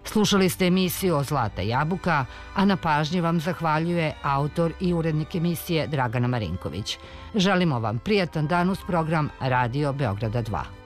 Slušali ste emisiju Zlata jabuka, a na pažnji vam zahvaljuje autor i urednik emisije Dragana Marinković. Želimo vam prijatan dan uz program Radio Beograda 2.